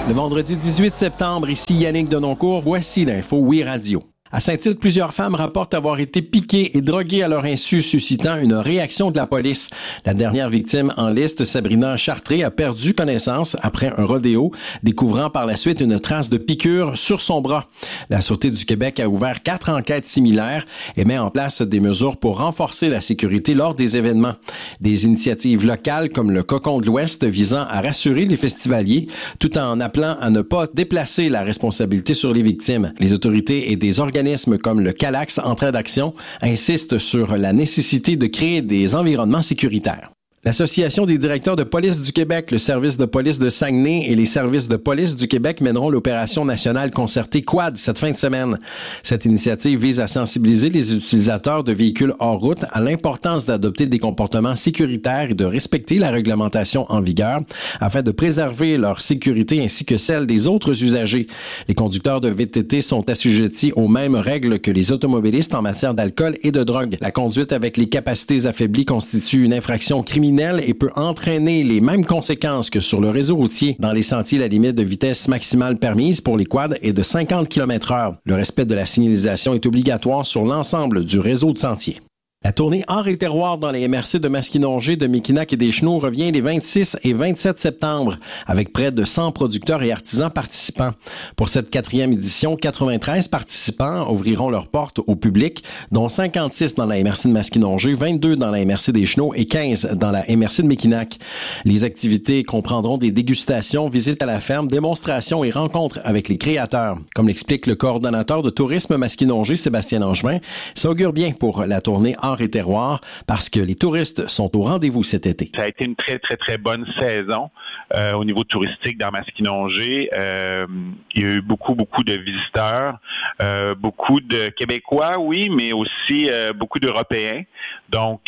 Le vendredi 18 septembre, ici Yannick Denoncourt, voici l'info Oui Radio. À Saint-Tite, plusieurs femmes rapportent avoir été piquées et droguées à leur insu, suscitant une réaction de la police. La dernière victime en liste, Sabrina Chartré, a perdu connaissance après un rodéo, découvrant par la suite une trace de piqûre sur son bras. La Sûreté du Québec a ouvert 4 enquêtes similaires et met en place des mesures pour renforcer la sécurité lors des événements. Des initiatives locales comme le Cocon de l'Ouest visant à rassurer les festivaliers, tout en appelant à ne pas déplacer la responsabilité sur les victimes. Les autorités et des organismes comme le CALAX Entraide d'Action insistent sur la nécessité de créer des environnements sécuritaires. L'Association des directeurs de police du Québec, le service de police de Saguenay et les services de police du Québec mèneront l'opération nationale concertée Quad cette fin de semaine. Cette initiative vise à sensibiliser les utilisateurs de véhicules hors route à l'importance d'adopter des comportements sécuritaires et de respecter la réglementation en vigueur afin de préserver leur sécurité ainsi que celle des autres usagers. Les conducteurs de VTT sont assujettis aux mêmes règles que les automobilistes en matière d'alcool et de drogue. La conduite avec les capacités affaiblies constitue une infraction criminelle et peut entraîner les mêmes conséquences que sur le réseau routier. Dans les sentiers, la limite de vitesse maximale permise pour les quads est de 50 km/h. Le respect de la signalisation est obligatoire sur l'ensemble du réseau de sentiers. La tournée Art et terroir dans les MRC de Maskinongé, de Mekinac et des Chenaux revient les 26 et 27 septembre, avec près de 100 producteurs et artisans participants. Pour cette 4e édition, 93 participants ouvriront leurs portes au public, dont 56 dans la MRC de Maskinongé, 22 dans la MRC des Chenaux et 15 dans la MRC de Mekinac. Les activités comprendront des dégustations, visites à la ferme, démonstrations et rencontres avec les créateurs. Comme l'explique le coordonnateur de tourisme Maskinongé, Sébastien Langevin, ça augure bien pour la tournée Art et terroir parce que les touristes sont au rendez-vous cet été. Ça a été une très, très, très bonne saison au niveau touristique dans Maskinongé. Il y a eu beaucoup de visiteurs, beaucoup de Québécois, oui, mais aussi beaucoup d'Européens. Donc,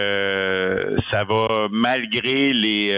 ça va malgré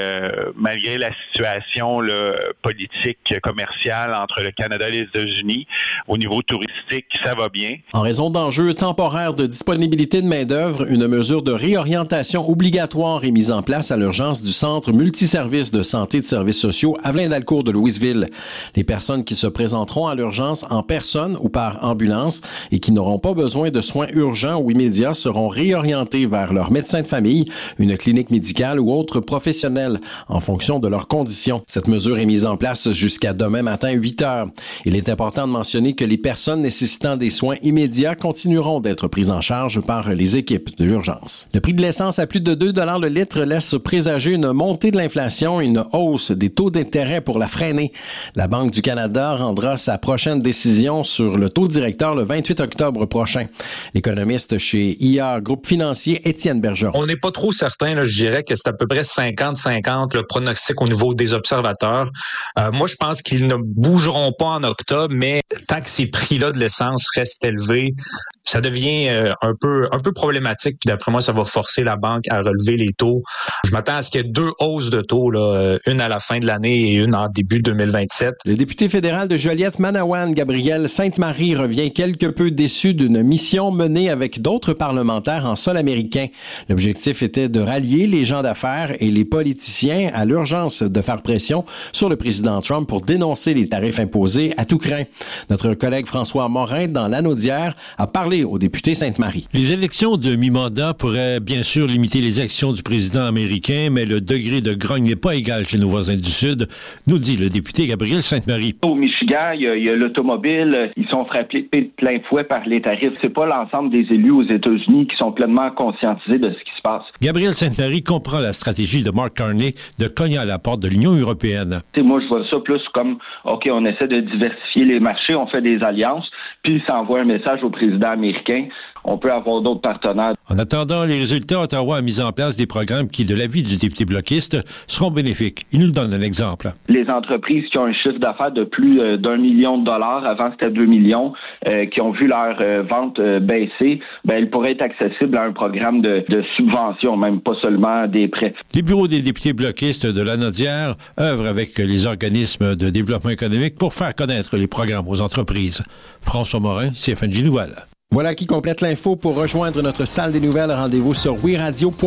la situation politique, commerciale entre le Canada et les États-Unis. Au niveau touristique, ça va bien. En raison d'enjeux temporaires de disponibilité de main-d'œuvre, une mesure de réorientation obligatoire est mise en place à l'urgence du Centre multiservice de santé et de services sociaux Avelin-Dalcourt de Louisville. Les personnes qui se présenteront à l'urgence en personne ou par ambulance et qui n'auront pas besoin de soins urgents ou immédiats seront réorientées vers leur médecin de famille, une clinique médicale ou autre professionnel en fonction de leurs conditions. Cette mesure est mise en place jusqu'à demain matin 8 heures. Il est important de mentionner que les personnes nécessitant des soins immédiats continueront d'être prises en charge par les équipes de l'urgence. Le prix de l'essence à plus de 2 $ le litre laisse présager une montée de l'inflation et une hausse des taux d'intérêt pour la freiner. La Banque du Canada rendra sa prochaine décision sur le taux directeur le 28 octobre prochain. L'économiste chez IA Groupe Financier, Étienne Bergeron. On n'est pas trop certain, là, je dirais que c'est à peu près 50-50 le pronostic au niveau des observateurs. Moi, je pense qu'ils ne bougeront pas en octobre, mais tant que ces prix-là de l'essence restent élevés, ça devient un peu problématique. Puis d'après moi, ça va forcer la banque à relever les taux. Je m'attends à ce qu'il y ait 2 hausses de taux, là, une à la fin de l'année et une en début 2027. Le député fédéral de Joliette-Manawan, Gabriel Sainte-Marie, revient quelque peu déçu d'une mission menée avec d'autres parlementaires en sol américain. L'objectif était de rallier les gens d'affaires et les politiciens à l'urgence de faire pression sur le président Trump pour dénoncer les tarifs imposés à tout crin. Notre collègue François Morin, dans l'Anaudière, a parlé au député Sainte-Marie. Les élections de mi-mandat pourraient bien sûr limiter les actions du président américain, mais le degré de grogne n'est pas égal chez nos voisins du Sud, nous dit le député Gabriel Sainte-Marie. Au Michigan, il y a l'automobile, ils sont frappés de plein fouet par les tarifs. C'est pas l'ensemble des élus aux États-Unis qui sont pleinement conscientisés de ce qui se passe. Gabriel Sainte-Marie comprend la stratégie de Mark Carney de cogner à la porte de l'Union européenne. Moi, je vois ça plus comme, OK, on essaie de diversifier les marchés, on fait des alliances, puis ça envoie un message au président américain. On peut avoir d'autres partenaires. En attendant les résultats, Ottawa a mis en place des programmes qui, de l'avis du député bloquiste, seront bénéfiques. Il nous donne un exemple. Les entreprises qui ont un chiffre d'affaires de plus d'1 million de dollars, avant c'était 2 millions, qui ont vu leur vente baisser, elles pourraient être accessibles à un programme de subvention, même pas seulement des prêts. Les bureaux des députés bloquistes de l'Anaudière œuvrent avec les organismes de développement économique pour faire connaître les programmes aux entreprises. François Morin, CFNJ Nouvelles. Voilà qui complète l'info. Pour rejoindre notre salle des nouvelles, rendez-vous sur wiradio.ca.